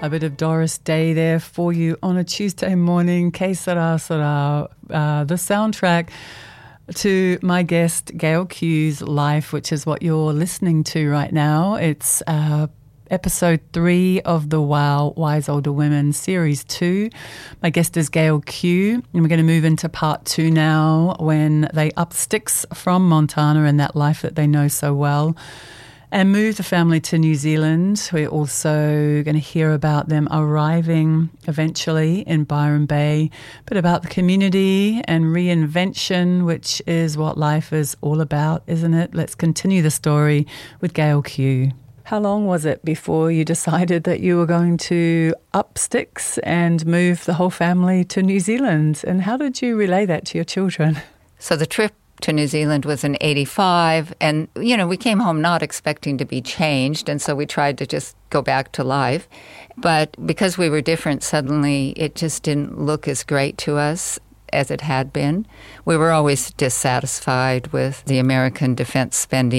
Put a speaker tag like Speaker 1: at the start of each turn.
Speaker 1: A bit of Doris Day there for you on a Tuesday morning. Que sera, sera, the soundtrack to my guest Gail Q's life, which is what you're listening to right now. It's episode 3 of the Wow Wise Older Women series 2. My guest is Gail Q, and we're going to move into part 2 now, when they up sticks from Montana and that life that they know so well, and move the family to New Zealand. We're also going to hear about them arriving eventually in Byron Bay, but about the community and reinvention, which is what life is all about, isn't it? Let's continue the story with Gail Q. How long was it before you decided that you were going to up sticks and move the whole family to New Zealand? And how did you relay that to your children?
Speaker 2: So the trip to New Zealand was in 85, and, we came home not expecting to be changed, and so we tried to just go back to life. But because we were different, suddenly it just didn't look as great to us as it had been. We were always dissatisfied with the American defense spending